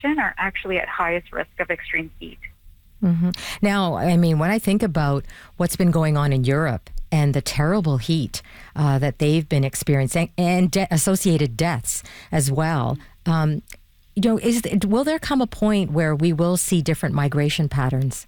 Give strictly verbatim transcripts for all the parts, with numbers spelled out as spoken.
are actually at highest risk of extreme heat. Mm-hmm. Now, I mean, when I think about what's been going on in Europe and the terrible heat uh, that they've been experiencing and de- associated deaths as well, um, you know, is will there come a point where we will see different migration patterns?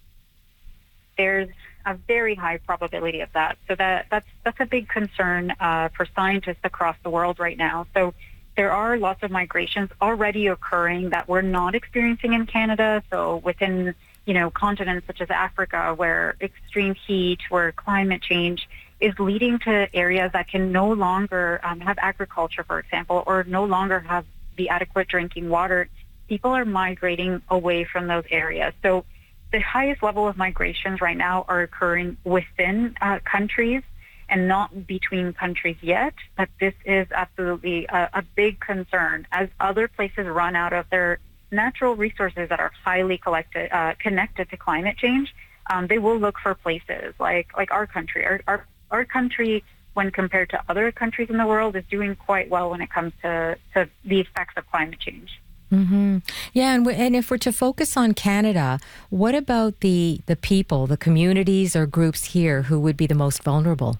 There's a very high probability of that. So that that's that's a big concern uh, for scientists across the world right now. So there are lots of migrations already occurring that we're not experiencing in Canada. So within, you know, continents such as Africa, where extreme heat, where climate change is leading to areas that can no longer um, have agriculture, for example, or no longer have the adequate drinking water, people are migrating away from those areas. So the highest level of migrations right now are occurring within uh, countries and not between countries yet, but this is absolutely a, a big concern. As other places run out of their natural resources that are highly collected, uh, connected to climate change, um, they will look for places like like our country. Our, our our country, when compared to other countries in the world, is doing quite well when it comes to, to the effects of climate change. Mm-hmm. Yeah, and, w- and if we're to focus on Canada, what about the, the people, the communities or groups here who would be the most vulnerable?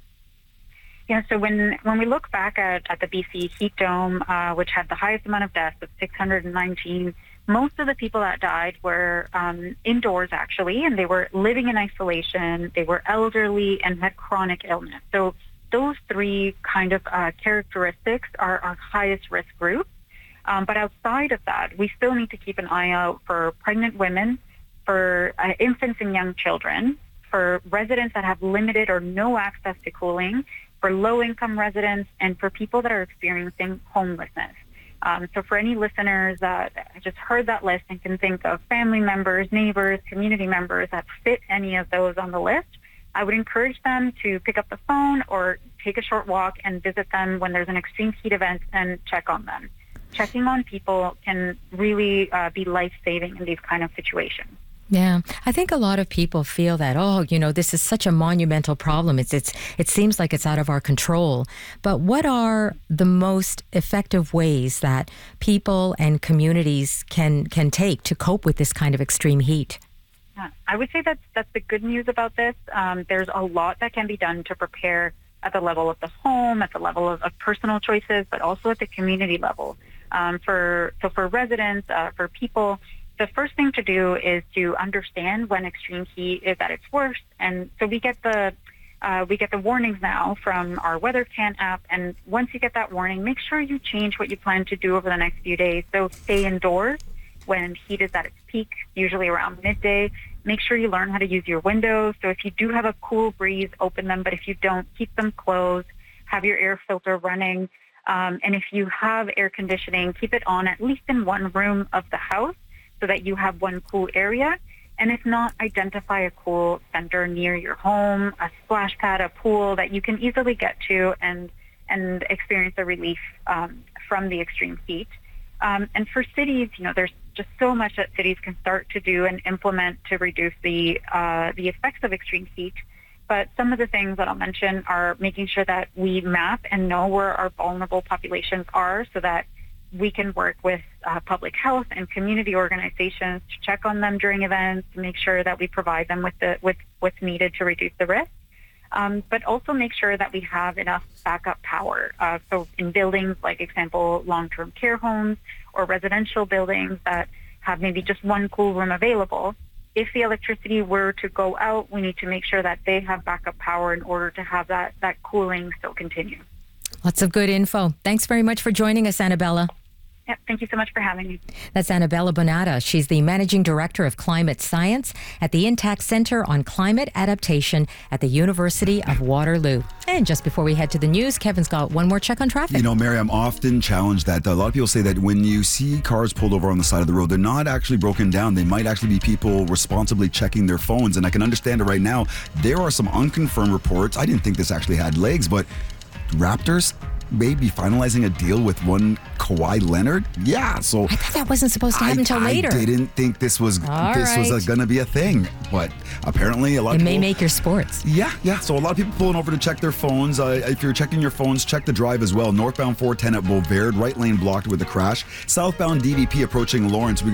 Yeah, so when, when we look back at, at the B C heat dome, uh, which had the highest amount of deaths of six hundred nineteen, most of the people that died were um, indoors, actually, and they were living in isolation, they were elderly, and had chronic illness. So those three kind of uh, characteristics are our highest risk group. Um, but outside of that, we still need to keep an eye out for pregnant women, for uh, infants and young children, for residents that have limited or no access to cooling, for low-income residents, and for people that are experiencing homelessness. Um, so for any listeners that just heard that list and can think of family members, neighbors, community members that fit any of those on the list, I would encourage them to pick up the phone or take a short walk and visit them when there's an extreme heat event and check on them. Checking on people can really uh, be life-saving in these kind of situations. Yeah, I think a lot of people feel that, oh, you know, this is such a monumental problem. It's it's it seems like it's out of our control. But what are the most effective ways that people and communities can can take to cope with this kind of extreme heat? Yeah, I would say that's that's the good news about this. Um, there's a lot that can be done to prepare at the level of the home, at the level of, of personal choices, but also at the community level. Um, for so for residents, uh, for people, the first thing to do is to understand when extreme heat is at its worst. And so we get the uh, we get the warnings now from our WeatherCan app. And once you get that warning, make sure you change what you plan to do over the next few days. So stay indoors when heat is at its peak, usually around midday. Make sure you learn how to use your windows. So if you do have a cool breeze, open them. But if you don't, keep them closed. Have your air filter running. Um, and if you have air conditioning, keep it on at least in one room of the house, so that you have one cool area. And if not, identify a cool center near your home, a splash pad, a pool that you can easily get to and and experience a relief um, from the extreme heat. Um, and for cities, you know, there's just so much that cities can start to do and implement to reduce the uh, the effects of extreme heat. But some of the things that I'll mention are making sure that we map and know where our vulnerable populations are, so that we can work with uh, public health and community organizations to check on them during events, to make sure that we provide them with the with what's needed to reduce the risk. Um, but also make sure that we have enough backup power. Uh, so in buildings like, example, long-term care homes or residential buildings that have maybe just one cool room available, if the electricity were to go out, we need to make sure that they have backup power in order to have that, that cooling still continue. Lots of good info. Thanks very much for joining us, Annabella. Yeah, thank you so much for having me. That's Annabella Bonata. She's the Managing Director of Climate Science at the Intact Center on Climate Adaptation at the University of Waterloo. And just before we head to the news, Kevin's got one more check on traffic. You know, Mary, I'm often challenged that a lot of people say that when you see cars pulled over on the side of the road, they're not actually broken down. They might actually be people responsibly checking their phones. And I can understand it right now. There are some unconfirmed reports. I didn't think this actually had legs, but Raptors may be finalizing a deal with one Kawhi Leonard. Yeah, so I thought that wasn't supposed to happen until later. I didn't think this was All this right. was going to be a thing, but apparently a lot it of may people, make your sports. Yeah, yeah. So a lot of people pulling over to check their phones. Uh, if you're checking your phones, check the drive as well. Northbound four ten at Beauvert, right lane blocked with a crash. Southbound D V P approaching Lawrence. We